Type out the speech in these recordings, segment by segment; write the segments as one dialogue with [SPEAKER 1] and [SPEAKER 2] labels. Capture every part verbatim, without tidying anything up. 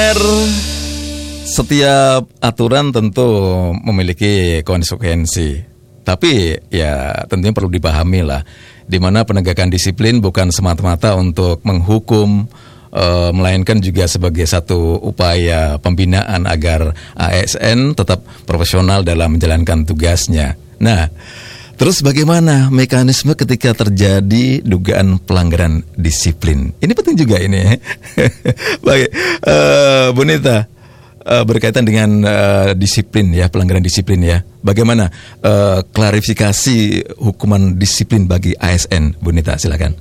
[SPEAKER 1] pendengar, setiap aturan tentu memiliki konsekuensi. Tapi ya tentunya perlu dipahami lah, di mana penegakan disiplin bukan semata-mata untuk menghukum, e, melainkan juga sebagai satu upaya pembinaan agar A S N tetap profesional dalam menjalankan tugasnya. Nah, terus bagaimana mekanisme ketika terjadi dugaan pelanggaran disiplin? Ini penting juga ini. Baik, uh, Bu Nita, uh, berkaitan dengan uh, disiplin ya, pelanggaran disiplin ya. Bagaimana uh, klarifikasi hukuman disiplin bagi A S N, Bu Nita, silakan.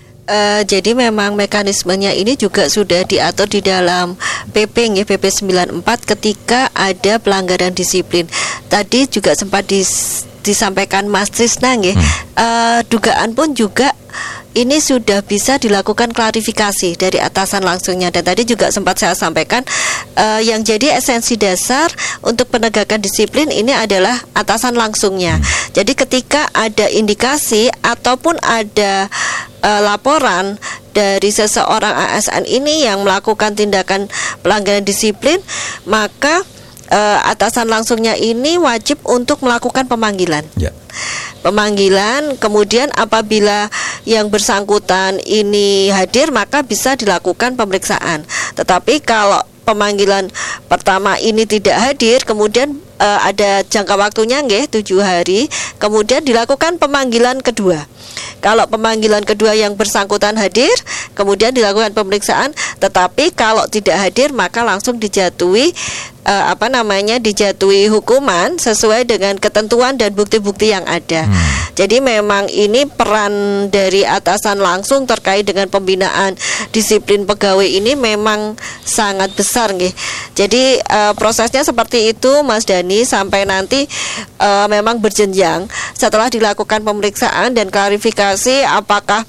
[SPEAKER 2] Uh, jadi memang mekanismenya ini juga sudah diatur di dalam P P P P sembilan puluh empat ketika ada pelanggaran disiplin. Tadi juga sempat dis disampaikan Mas Trisna nggih, hmm. uh, dugaan pun juga ini sudah bisa dilakukan klarifikasi dari atasan langsungnya. Dan tadi juga sempat saya sampaikan uh, yang jadi esensi dasar untuk penegakan disiplin ini adalah atasan langsungnya. hmm. Jadi ketika ada indikasi ataupun ada uh, laporan dari seseorang A S N ini yang melakukan tindakan pelanggaran disiplin, maka Uh, atasan langsungnya ini wajib untuk melakukan pemanggilan. Ya. Pemanggilan, kemudian apabila yang bersangkutan ini hadir, maka bisa dilakukan pemeriksaan. Tetapi kalau pemanggilan pertama ini tidak hadir, kemudian uh, ada jangka waktunya nggih tujuh hari, kemudian dilakukan pemanggilan kedua. Kalau pemanggilan kedua yang bersangkutan hadir, kemudian dilakukan pemeriksaan. Tetapi kalau tidak hadir, maka langsung dijatuhi uh, apa namanya dijatuhi hukuman sesuai dengan ketentuan dan bukti-bukti yang ada. Hmm. Jadi memang ini peran dari atasan langsung terkait dengan pembinaan disiplin pegawai ini memang sangat besar, nggih. Jadi uh, prosesnya seperti itu, Mas Dani, sampai nanti uh, memang berjenjang setelah dilakukan pemeriksaan dan klarifikasi apakah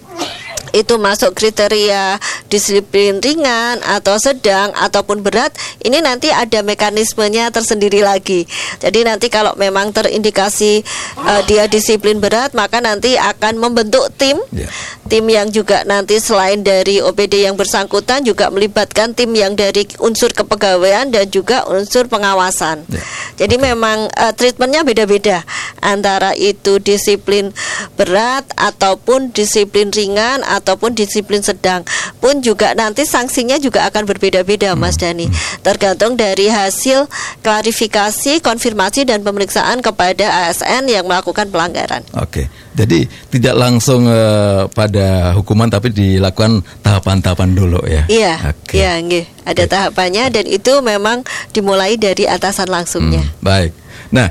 [SPEAKER 2] itu masuk kriteria disiplin ringan atau sedang ataupun berat. Ini nanti ada mekanismenya tersendiri lagi. Jadi nanti kalau memang terindikasi uh, dia disiplin berat, maka nanti akan membentuk tim yeah. Tim yang juga nanti selain dari O P D yang bersangkutan juga melibatkan tim yang dari unsur kepegawaian dan juga unsur pengawasan. yeah. Jadi okay. memang uh, treatmentnya beda-beda, antara itu disiplin berat ataupun disiplin ringan ataupun disiplin sedang, pun juga nanti sanksinya juga akan berbeda-beda, Mas Dani, tergantung dari hasil klarifikasi, konfirmasi dan pemeriksaan kepada A S N yang melakukan pelanggaran.
[SPEAKER 1] Oke, jadi tidak langsung uh, pada hukuman, tapi dilakukan tahapan-tahapan dulu ya.
[SPEAKER 2] Iya,
[SPEAKER 1] okay.
[SPEAKER 2] iya, nggih. Ada baik. Tahapannya dan itu memang dimulai dari atasan langsungnya.
[SPEAKER 1] Hmm, baik. Nah,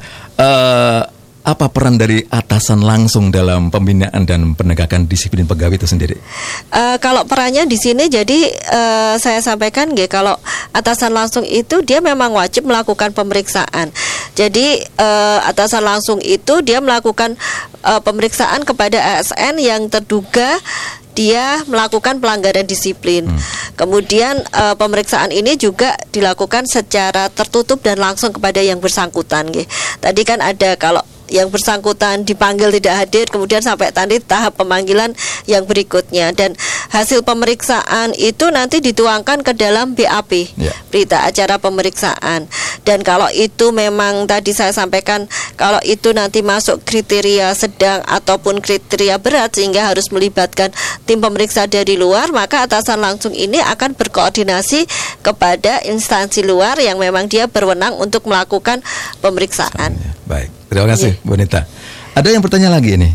[SPEAKER 1] uh, apa peran dari atasan langsung dalam pembinaan dan penegakan disiplin pegawai itu sendiri?
[SPEAKER 2] Uh, kalau perannya di sini, jadi uh, saya sampaikan nggih, kalau atasan langsung itu dia memang wajib melakukan pemeriksaan. Jadi uh, atasan langsung itu dia melakukan uh, pemeriksaan kepada A S N yang terduga dia melakukan pelanggaran disiplin. Hmm. Kemudian uh, pemeriksaan ini juga dilakukan secara tertutup dan langsung kepada yang bersangkutan. Gitu. Tadi kan ada kalau yang bersangkutan dipanggil tidak hadir, kemudian sampai tadi tahap pemanggilan yang berikutnya, dan hasil pemeriksaan itu nanti dituangkan ke dalam B A P, yeah. berita acara pemeriksaan. Dan kalau itu memang tadi saya sampaikan, kalau itu nanti masuk kriteria sedang ataupun kriteria berat sehingga harus melibatkan tim pemeriksa dari luar, maka atasan langsung ini akan berkoordinasi kepada instansi luar yang memang dia berwenang untuk melakukan pemeriksaan.
[SPEAKER 1] Baik. Terima kasih, yeah. Bu Nita. Ada yang bertanya lagi ini.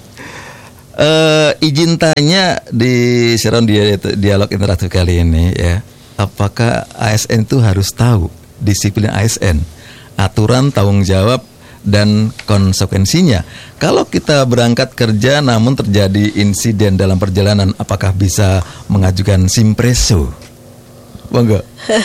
[SPEAKER 1] Uh, izin tanya di Siaran Dialog Interaktif kali ini ya, apakah A S N itu harus tahu disiplin A S N, aturan tanggung jawab dan konsekuensinya? Kalau kita berangkat kerja namun terjadi insiden dalam perjalanan, apakah bisa mengajukan simpreso? Bangga.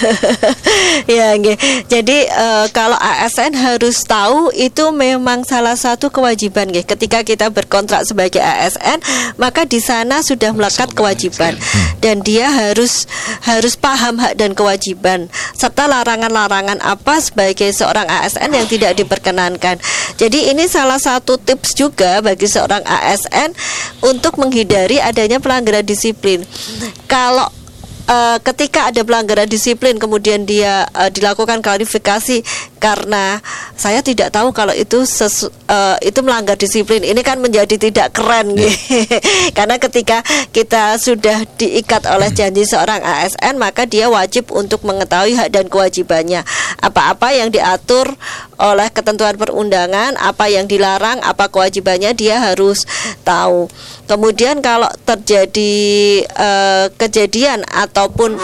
[SPEAKER 2] Ya, okay. Jadi uh, kalau A S N harus tahu, itu memang salah satu kewajiban, okay. Ketika kita berkontrak sebagai A S N, maka di sana sudah melekat kewajiban, dan dia harus harus paham hak dan kewajiban serta larangan-larangan apa sebagai seorang A S N yang tidak diperkenankan. Jadi ini salah satu tips juga bagi seorang A S N untuk menghindari adanya pelanggaran disiplin. Kalau uh, ketika ada pelanggaran disiplin kemudian dia uh, dilakukan klarifikasi karena saya tidak tahu kalau itu sesu, uh, itu melanggar disiplin, ini kan menjadi tidak keren yeah. Karena ketika kita sudah diikat oleh janji seorang A S N, maka dia wajib untuk mengetahui hak dan kewajibannya, apa-apa yang diatur oleh ketentuan perundangan, apa yang dilarang, apa kewajibannya, dia harus tahu. Kemudian kalau terjadi uh, kejadian ataupun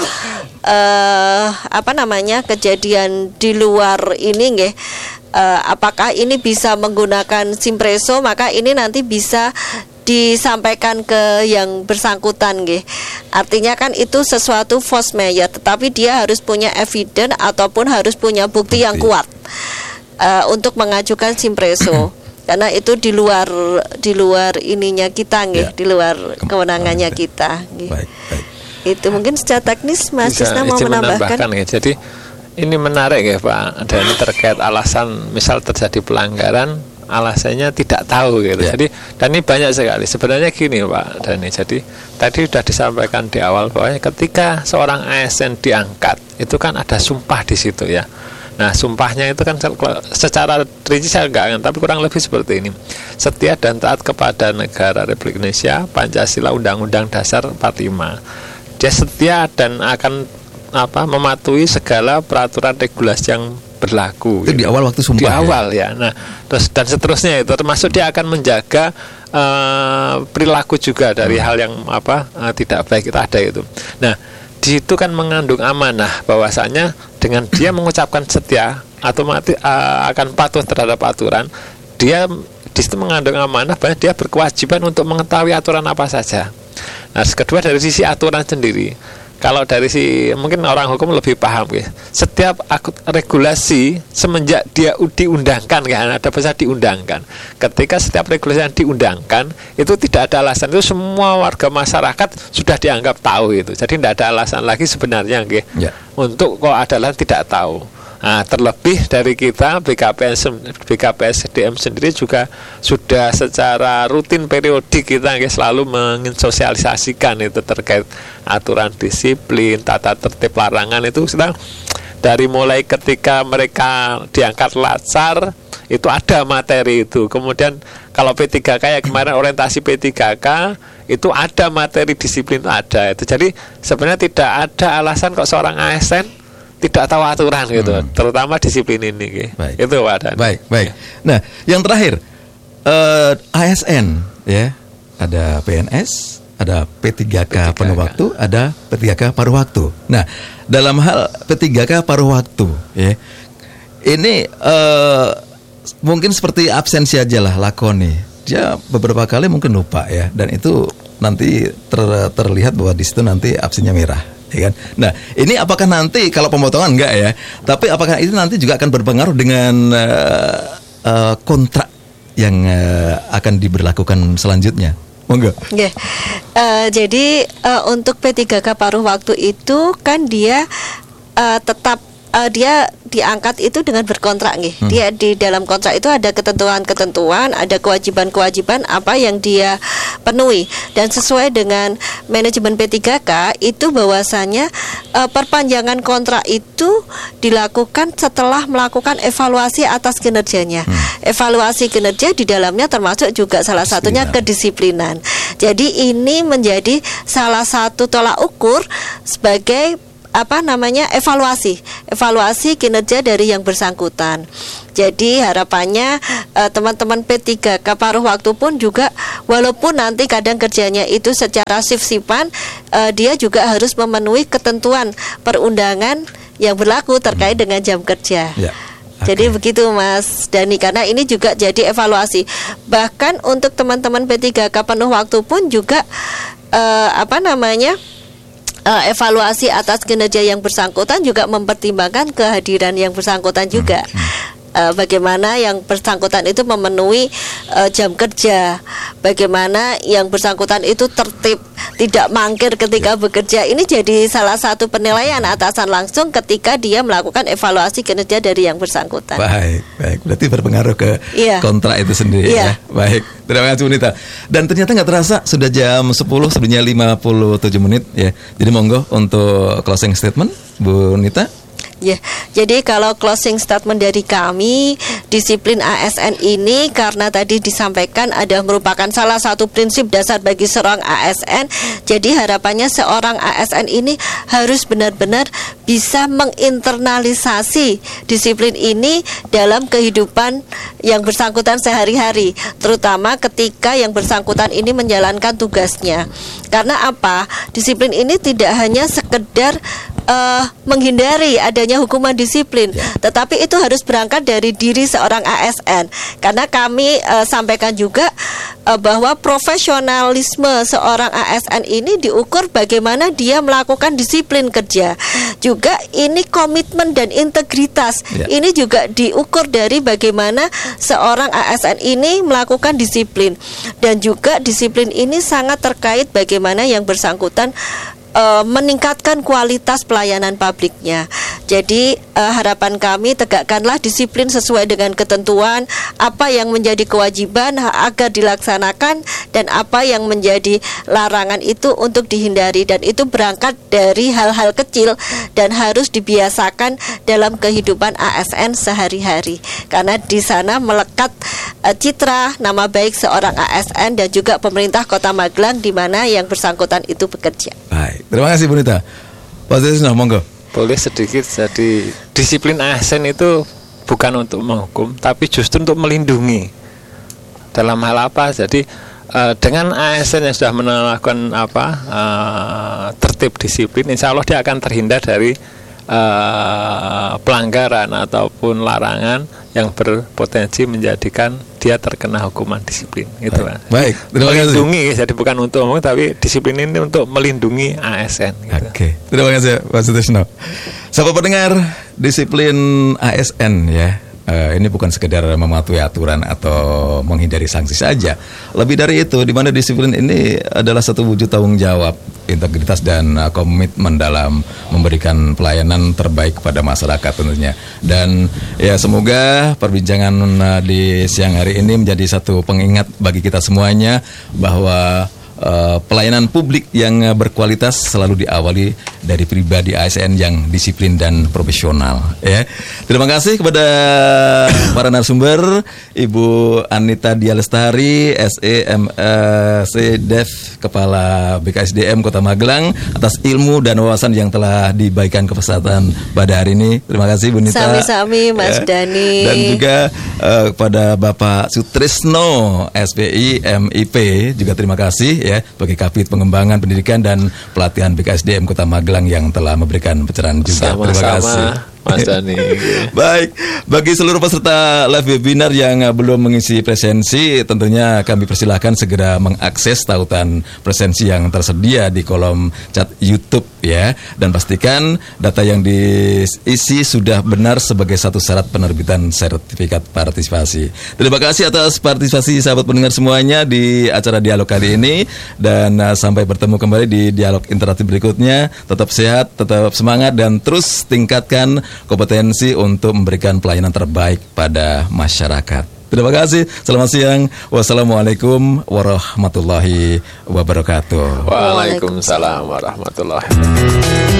[SPEAKER 2] uh, apa namanya kejadian di luar ini nggih, uh, apakah ini bisa menggunakan Simpreso, maka ini nanti bisa disampaikan ke yang bersangkutan nggih. Artinya kan itu sesuatu force majeure, tetapi dia harus punya evidence ataupun harus punya bukti yang kuat uh, untuk mengajukan Simpreso. Karena itu di luar di luar ininya kita nggih, ya. Di luar kewenangannya baik, kita nggih. Baik, baik. Itu mungkin secara teknis Mas Tisna mau menambahkan.
[SPEAKER 3] Ya. Jadi ini menarik ya Pak, dan ini terkait alasan misal terjadi pelanggaran, alasannya tidak tahu gitu. Ya. Jadi dan ini banyak sekali. Sebenarnya gini Pak Dhani. Jadi tadi sudah disampaikan di awal bahwa ketika seorang A S N diangkat, itu kan ada sumpah di situ ya. Nah, sumpahnya itu kan secara rinci saya enggak, tapi kurang lebih seperti ini. Setia dan taat kepada negara Republik Indonesia, Pancasila, Undang-Undang Dasar empat puluh lima. Dia setia dan akan apa mematuhi segala peraturan regulasi yang berlaku.
[SPEAKER 1] Itu gitu. Di awal waktu sumpah.
[SPEAKER 3] Di awal ya. ya. Nah, terus dan seterusnya itu termasuk dia akan menjaga uh, perilaku juga dari hmm. hal yang apa uh, tidak baik itu ada itu. Nah, di situ kan mengandung amanah bahwasanya dengan dia mengucapkan setia atau mati, uh, akan patuh terhadap aturan, dia di situ mengandung amanah bahwa dia berkewajiban untuk mengetahui aturan apa saja. Nah, kedua dari sisi aturan sendiri, kalau dari si mungkin orang hukum lebih paham ya. Setiap akut regulasi semenjak dia diundangkan kan, ada bahasa diundangkan. Ketika setiap regulasi yang diundangkan itu tidak ada alasan, itu semua warga masyarakat sudah dianggap tahu itu. Jadi tidak ada alasan lagi sebenarnya nggih. Ya. Untuk kok adalah tidak tahu. Nah, terlebih dari kita B K P S B K P S D M sendiri juga sudah secara rutin periodik kita selalu mensosialisasikan itu terkait aturan disiplin, tata tertib larangan itu sudah dari mulai ketika mereka diangkat latsar itu ada materi itu. Kemudian kalau P tiga K ya kemarin orientasi P tiga K itu ada materi disiplin ada itu. Jadi sebenarnya tidak ada alasan kok seorang A S N tidak tahu aturan gitu, hmm. terutama disiplin ini. Baik. Itu Pak Dan.
[SPEAKER 1] Baik, baik. Nah, yang terakhir uh, A S N ya, ada P N S, ada P tiga K penuh waktu, ada P tiga K paruh waktu. Nah, dalam hal P tiga K paruh waktu ya, ini uh, mungkin seperti absensi aja lah lakoni. Dia beberapa kali mungkin lupa ya, dan itu nanti ter, terlihat bahwa di situ nanti absennya merah. Ya kan? Nah, ini apakah nanti kalau pemotongan enggak ya? Tapi apakah itu nanti juga akan berpengaruh dengan uh, uh, kontrak yang uh, akan diberlakukan selanjutnya? Monggo.
[SPEAKER 2] Yeah. Uh, jadi uh, untuk P tiga K paruh waktu itu kan dia uh, tetap uh, dia diangkat itu dengan berkontrak nih. Hmm. Dia di dalam kontrak itu ada ketentuan-ketentuan, ada kewajiban-kewajiban apa yang dia penuhi, dan sesuai dengan manajemen P tiga K itu bahwasanya uh, perpanjangan kontrak itu dilakukan setelah melakukan evaluasi atas kinerjanya. Hmm. Evaluasi kinerja di dalamnya termasuk juga salah satunya kedisiplinan. Jadi ini menjadi salah satu tolak ukur sebagai apa namanya evaluasi evaluasi kinerja dari yang bersangkutan. Jadi harapannya uh, teman-teman P tiga K paruh waktu pun juga walaupun nanti kadang kerjanya itu secara shift-shiftan, uh, dia juga harus memenuhi ketentuan perundangan yang berlaku terkait hmm. dengan jam kerja. Ya. Okay. Jadi begitu Mas Dhani, karena ini juga jadi evaluasi. Bahkan untuk teman-teman P tiga K penuh waktu pun juga uh, apa namanya Uh, evaluasi atas kinerja yang bersangkutan juga mempertimbangkan kehadiran yang bersangkutan juga. Hmm. uh, bagaimana yang bersangkutan itu memenuhi uh, jam kerja, bagaimana yang bersangkutan itu tertib, tidak mangkir ketika bekerja. Ini jadi salah satu penilaian atasan langsung ketika dia melakukan evaluasi kinerja dari yang bersangkutan.
[SPEAKER 1] Baik, baik. Berarti berpengaruh ke
[SPEAKER 2] iya.
[SPEAKER 1] kontrak itu sendiri
[SPEAKER 2] iya.
[SPEAKER 1] ya. Baik, terima kasih Bu Nita. Dan ternyata nggak terasa sudah jam sepuluh, sebelumnya lima puluh tujuh menit ya. Jadi monggo untuk closing statement Bu Nita.
[SPEAKER 2] Ya, jadi kalau closing statement dari kami, disiplin A S N ini karena tadi disampaikan ada merupakan salah satu prinsip dasar bagi seorang A S N. Jadi harapannya seorang A S N ini harus benar-benar bisa menginternalisasi disiplin ini dalam kehidupan yang bersangkutan sehari-hari, terutama ketika yang bersangkutan ini menjalankan tugasnya. Karena apa? Disiplin ini tidak hanya sekedar Uh, menghindari adanya hukuman disiplin, tetapi itu harus berangkat dari diri seorang A S N. Karena kami uh, sampaikan juga uh, bahwa profesionalisme seorang A S N ini diukur bagaimana dia melakukan disiplin kerja. Juga ini komitmen dan integritas. Ya. Ini juga diukur dari bagaimana seorang A S N ini melakukan disiplin. Dan juga disiplin ini sangat terkait bagaimana yang bersangkutan Uh, meningkatkan kualitas pelayanan publiknya. Jadi uh, harapan kami tegakkanlah disiplin sesuai dengan ketentuan, apa yang menjadi kewajiban agar dilaksanakan dan apa yang menjadi larangan itu untuk dihindari, dan itu berangkat dari hal-hal kecil dan harus dibiasakan dalam kehidupan A S N sehari-hari. Karena di sana melekat uh, citra nama baik seorang A S N dan juga pemerintah Kota Magelang di mana yang bersangkutan itu bekerja.
[SPEAKER 1] Baik. Terima kasih Bu Nita. Pak Trisno, monggo.
[SPEAKER 3] Boleh sedikit. Jadi disiplin A S N itu bukan untuk menghukum, tapi justru untuk melindungi. Dalam hal apa? Jadi uh, dengan A S N yang sudah melakukan apa uh, tertib disiplin, insya Allah dia akan terhindar dari uh, pelanggaran ataupun larangan yang berpotensi menjadikan dia terkena hukuman disiplin. Itu
[SPEAKER 1] baik, baik. Terima kasih.
[SPEAKER 3] Melindungi, jadi bukan untuk umum, tapi disiplin ini untuk melindungi A S N. Gitu.
[SPEAKER 1] Oke, terima kasih Pak Sutrisno. Sahabat pendengar, disiplin A S N ya. Uh, ini bukan sekedar mematuhi aturan atau menghindari sanksi saja. Lebih dari itu, di mana disiplin ini adalah satu wujud tanggung jawab, integritas dan uh, komitmen dalam memberikan pelayanan terbaik kepada masyarakat tentunya. Dan ya semoga perbincangan uh, di siang hari ini menjadi satu pengingat bagi kita semuanya bahwa Uh, pelayanan publik yang uh, berkualitas selalu diawali dari pribadi A S N yang disiplin dan profesional ya. Terima kasih kepada para narasumber, Ibu Anita Dialestari, S E M C Dev, Kepala B K S D M Kota Magelang, atas ilmu dan wawasan yang telah dibagikan ke kesempatan pada hari ini. Terima kasih Bu Nita.
[SPEAKER 2] Sami-sami Mas ya. Dani.
[SPEAKER 1] Dan juga uh, kepada Bapak Sutrisno S P I M I P juga terima kasih ya bagi Kapit Pengembangan Pendidikan dan Pelatihan B K S D M Kota Magelang yang telah memberikan pencerahan juga.
[SPEAKER 3] Sama-sama.
[SPEAKER 1] Terima kasih
[SPEAKER 3] Mas Dani.
[SPEAKER 1] Baik, bagi seluruh peserta live webinar yang belum mengisi presensi, tentunya kami persilahkan segera mengakses tautan presensi yang tersedia di kolom chat YouTube ya, dan pastikan data yang diisi sudah benar sebagai satu syarat penerbitan sertifikat partisipasi. Terima kasih atas partisipasi sahabat pendengar semuanya di acara dialog kali ini, dan uh, sampai bertemu kembali di dialog interaktif berikutnya. Tetap sehat, tetap semangat, dan terus tingkatkan kompetensi untuk memberikan pelayanan terbaik pada masyarakat. Terima kasih. Selamat siang. Wassalamualaikum warahmatullahi wabarakatuh.
[SPEAKER 3] Waalaikumsalam warahmatullahi wabarakatuh.